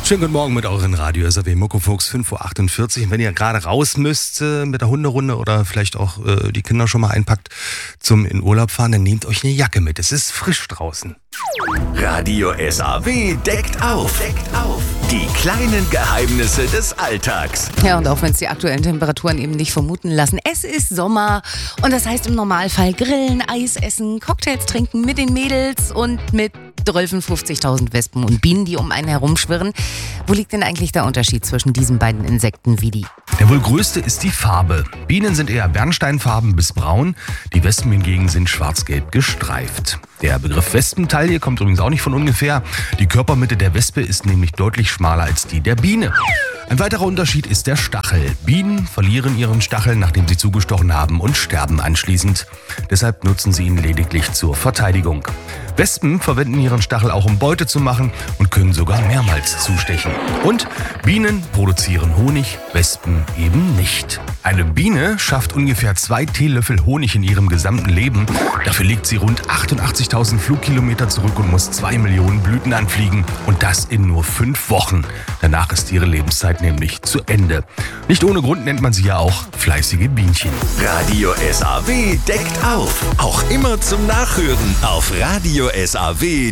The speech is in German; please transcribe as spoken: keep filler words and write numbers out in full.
Schönen guten Morgen mit euren Radio S A W Muckofuchs fünf Uhr achtundvierzig. Und wenn ihr gerade raus müsst äh, mit der Hunderunde oder vielleicht auch äh, die Kinder schon mal einpackt zum in Urlaub fahren, dann nehmt euch eine Jacke mit. Es ist frisch draußen. Radio S A W deckt auf. Deckt auf. Die kleinen Geheimnisse des Alltags. Ja, und auch wenn es die aktuellen Temperaturen eben nicht vermuten lassen, es ist Sommer und das heißt im Normalfall grillen, Eis essen, Cocktails trinken mit den Mädels und mit fünfzigtausend Wespen und Bienen, die um einen herumschwirren. Wo liegt denn eigentlich der Unterschied zwischen diesen beiden Insekten, Vidi? Der wohl größte ist die Farbe. Bienen sind eher bernsteinfarben bis braun, die Wespen hingegen sind schwarz-gelb gestreift. Der Begriff Wespentaille kommt übrigens auch nicht von ungefähr. Die Körpermitte der Wespe ist nämlich deutlich schmaler als die der Biene. Ein weiterer Unterschied ist der Stachel. Bienen verlieren ihren Stachel, nachdem sie zugestochen haben, und sterben anschließend. Deshalb nutzen sie ihn lediglich zur Verteidigung. Wespen verwenden ihren Stachel auch, um Beute zu machen und können sogar mehrmals zustechen. Und Bienen produzieren Honig, Wespen eben nicht. Eine Biene schafft ungefähr zwei Teelöffel Honig in ihrem gesamten Leben. Dafür legt sie rund achtundachtzigtausend Flugkilometer zurück und muss zwei Millionen Blüten anfliegen. Und das in nur fünf Wochen. Danach ist ihre Lebenszeit nämlich zu Ende. Nicht ohne Grund nennt man sie ja auch fleißige Bienchen. Radio S A W deckt auf. Auch immer zum Nachhören auf radio S A W.